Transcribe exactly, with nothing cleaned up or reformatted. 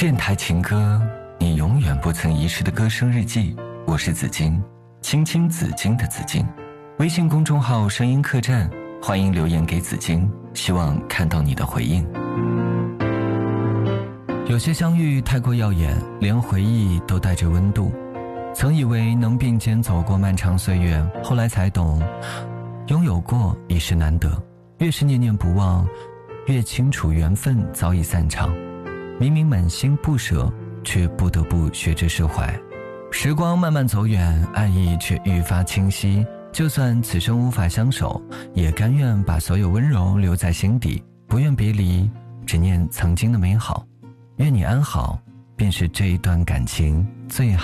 电台情歌，你永远不曾遗失的歌声日记。我是紫金，青青紫金的紫金。微信公众号声音客栈，欢迎留言给紫金，希望看到你的回应。有些相遇太过耀眼，连回忆都带着温度。曾以为能并肩走过漫长岁月，后来才懂，拥有过已是难得。越是念念不忘，越清楚缘分早已散场。明明满心不舍，却不得不学着释怀。时光慢慢走远，爱意却愈发清晰。就算此生无法相守，也甘愿把所有温柔留在心底，不愿别离，只念曾经的美好。愿你安好，便是这一段感情最好